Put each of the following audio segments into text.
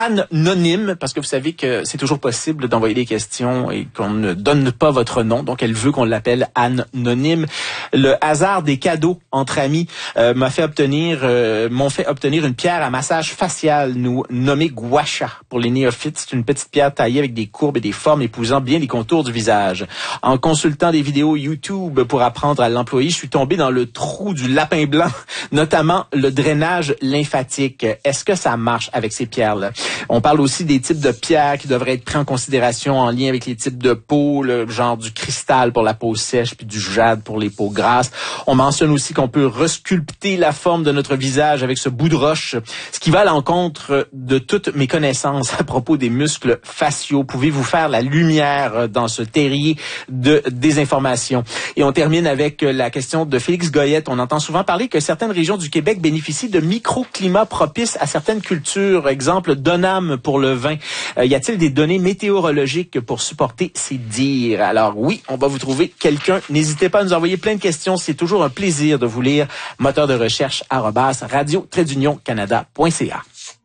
anonyme, parce que vous savez que c'est toujours possible d'envoyer des questions et qu'on ne donne pas votre nom, donc elle veut qu'on l'appelle anonyme. Le hasard des cadeaux entre amis m'ont fait obtenir une pierre à massage facial nommée Guacha. Pour les néophytes, c'est une petite pierre taillée avec des courbes et des formes épousant bien les contours du visage. En consultant des vidéos YouTube pour apprendre à l'employer, je suis tombé dans le trou du lapin blanc, notamment le drainage lymphatique. Est-ce que ça marche avec ces pierres-là? On parle aussi des types de pierres qui devraient être pris en considération en lien avec les types de peau, le genre du cristal pour la peau sèche puis du jade pour les peaux grasses. On mentionne aussi qu'on peut resculpter la forme de notre visage avec ce bout de roche, ce qui va à l'encontre de toutes mes connaissances à propos des muscles faciaux. Pouvez-vous faire la lumière dans ce terrier de désinformation? Et on termine avec la question de Félix Goyette. On entend souvent parler que certaines régions du Québec bénéficient de microclimats propices à certaines cultures. Exemple, Donham pour le vin. Y a-t-il des données météorologiques pour supporter ces dires? Alors oui, on va vous trouver quelqu'un. N'hésitez pas à nous envoyer plein de questions. C'est toujours un plaisir de vous lire. Moteur de recherche @radio-canada.ca.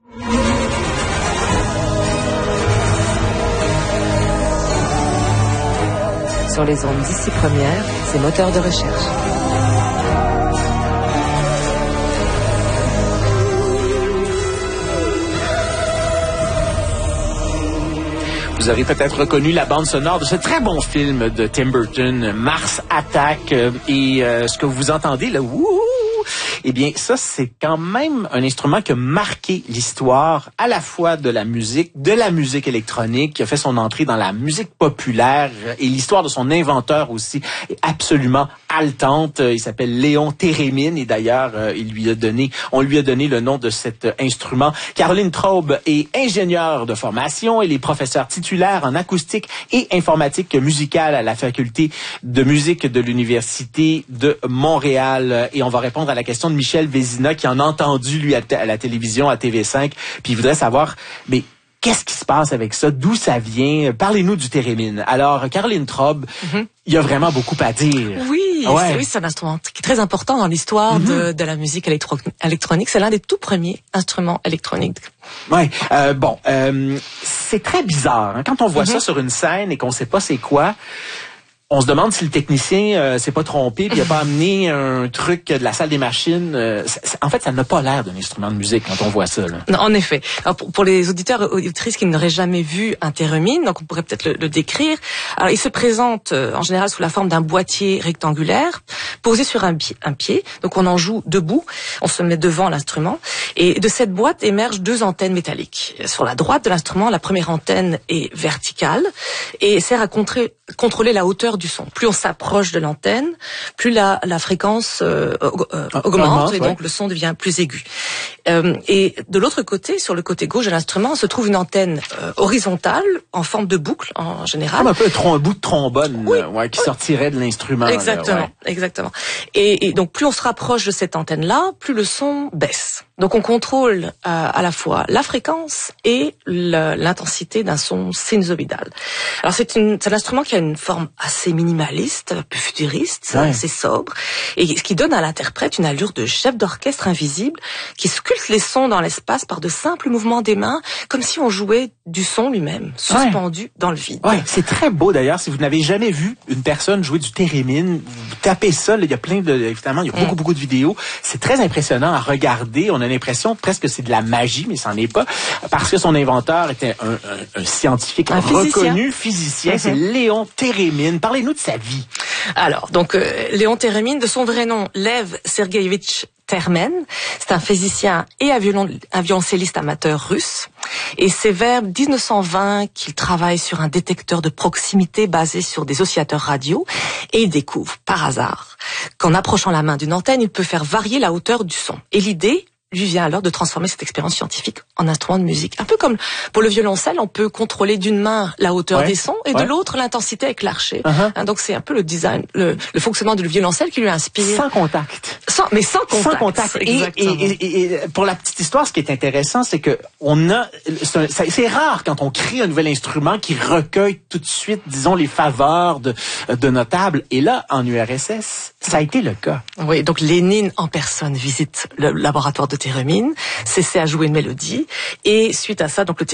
Sur les ondes d'ici première, c'est Moteur de recherche. Vous aurez peut-être reconnu la bande sonore de ce très bon film de Tim Burton, Mars Attack. Et ce que vous entendez, là, wouhou, eh bien, ça, c'est quand même un instrument qui a marqué l'histoire à la fois de la musique électronique, qui a fait son entrée dans la musique populaire, et l'histoire de son inventeur aussi est absolument haletante. Il s'appelle Léon Térémine, et d'ailleurs, on lui a donné le nom de cet instrument. Caroline Traub est ingénieure de formation. Elle est professeure titulaire en acoustique et informatique musicale à la faculté de musique de l'Université de Montréal. Et on va répondre à la question de Michel Vézina, qui en a entendu, lui, à la télévision, à TV5. Puis il voudrait savoir, mais qu'est-ce qui se passe avec ça? D'où ça vient? Parlez-nous du térémine. Alors, Caroline Traub, il y a vraiment beaucoup à dire. Oui, c'est un instrument qui est très important dans l'histoire de la musique électronique. C'est l'un des tout premiers instruments électroniques. Ouais, c'est très bizarre. Hein? Quand on voit ça sur une scène et qu'on sait pas c'est quoi, on se demande si le technicien s'est pas trompé puis il a pas amené un truc de la salle des machines. En fait, ça n'a pas l'air d'un instrument de musique quand on voit ça. Là. Non, en effet. Alors, pour les auditeurs et auditrices qui n'auraient jamais vu un thérémine, donc on pourrait peut-être le décrire. Alors, il se présente en général sous la forme d'un boîtier rectangulaire posé sur un pied. Donc on en joue debout. On se met devant l'instrument et de cette boîte émergent deux antennes métalliques. Sur la droite de l'instrument, la première antenne est verticale et sert à contrôler la hauteur du son. Plus on s'approche de l'antenne, plus la fréquence augmente et donc le son devient plus aigu. Et de l'autre côté, sur le côté gauche de l'instrument, se trouve une antenne horizontale en forme de boucle en général. Comme un peu un bout de trombone qui sortirait de l'instrument. Exactement, exactement. Et donc plus on se rapproche de cette antenne-là, plus le son baisse. Donc on contrôle à la fois la fréquence et l'intensité d'un son sinusoïdal. Alors c'est un instrument qui a une forme assez minimaliste, un peu futuriste, assez sobre, et ce qui donne à l'interprète une allure de chef d'orchestre invisible qui sculpte les sons dans l'espace par de simples mouvements des mains, comme si on jouait du son lui-même, suspendu dans le vide. Ouais, c'est très beau d'ailleurs. Si vous n'avez jamais vu une personne jouer du térémine, vous tapez ça, là, il y a plein de, évidemment, il y a beaucoup de vidéos. C'est très impressionnant à regarder. On a l'impression presque que c'est de la magie, mais ça n'en est pas, parce que son inventeur était un scientifique reconnu, physicien. C'est Léon Térémine. Parlez-nous de sa vie. Alors, donc, Léon Térémine, de son vrai nom, Lev Sergueïevitch Termen, c'est un physicien et un violoncelliste amateur russe. Et c'est vers 1920 qu'il travaille sur un détecteur de proximité basé sur des oscillateurs radio. Et il découvre, par hasard, qu'en approchant la main d'une antenne, il peut faire varier la hauteur du son. Et l'idée lui vient alors de transformer cette expérience scientifique en instrument de musique. Un peu comme pour le violoncelle, on peut contrôler d'une main la hauteur des sons et de l'autre l'intensité avec l'archet. Donc c'est un peu le design, le fonctionnement du violoncelle qui lui inspire. Sans contact. Sans contact. Sans contact. Et pour la petite histoire, ce qui est intéressant, c'est que c'est rare quand on crée un nouvel instrument qui recueille tout de suite, disons, les faveurs de notables. Et là, en URSS, ça a été le cas. Oui, donc Lénine en personne visite le laboratoire de Térémine, s'essaie à jouer une mélodie, et suite à ça, donc le